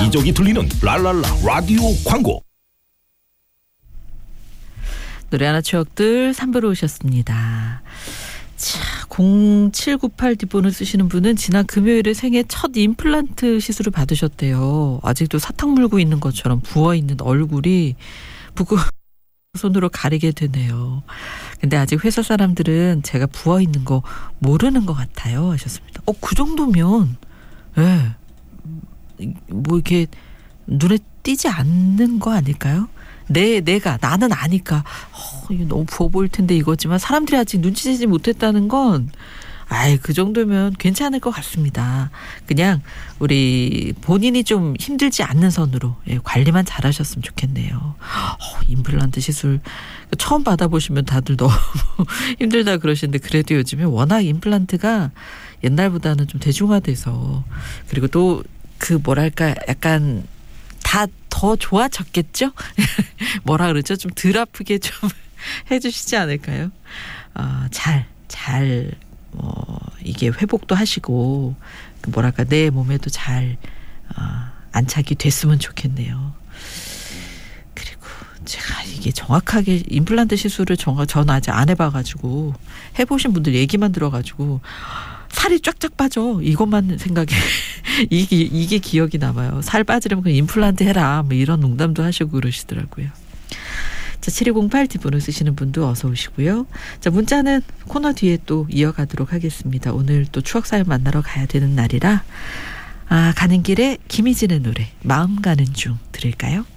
여기저기 들리는 랄랄라 라디오 광고. 노래 하나 추억들 3부로 오셨습니다. 자, 0798 뒷번호 쓰시는 분은 지난 금요일에 생애 첫 임플란트 시술을 받으셨대요. 아직도 사탕 물고 있는 것처럼 부어있는 얼굴이 손으로 가리게 되네요. 근데 아직 회사 사람들은 제가 부어있는 거 모르는 것 같아요 하셨습니다. 그 정도면 뭐 이렇게 눈에 띄지 않는 거 아닐까요? 나는 아니까 이거 너무 부어 보일 텐데 이거지만 사람들이 아직 눈치채지 못했다는 건 그 정도면 괜찮을 것 같습니다. 그냥 우리 본인이 좀 힘들지 않는 선으로 관리만 잘하셨으면 좋겠네요. 임플란트 시술 처음 받아보시면 다들 너무 힘들다 그러시는데 그래도 요즘에 워낙 임플란트가 옛날보다는 좀 대중화돼서 그리고 또 그 뭐랄까 약간 다 더 좋아졌겠죠? 뭐라 그러죠? 좀 덜 아프게 좀 해주시지 않을까요? 이게 회복도 하시고 뭐랄까 내 몸에도 잘 안착이 됐으면 좋겠네요. 그리고 제가 이게 정확하게 임플란트 시술을 저는 아직 안 해봐가지고 해보신 분들 얘기만 들어가지고 살이 쫙쫙 빠져 이것만 생각해 이게 기억이 남아요. 살 빠지려면 그냥 임플란트 해라 뭐 이런 농담도 하시고 그러시더라고요. 자, 7208 뒷번호 쓰시는 분도 어서 오시고요. 자, 문자는 코너 뒤에 또 이어가도록 하겠습니다. 오늘 또 추억사연 만나러 가야 되는 날이라 가는 길에 김희진의 노래 마음 가는 중 들을까요?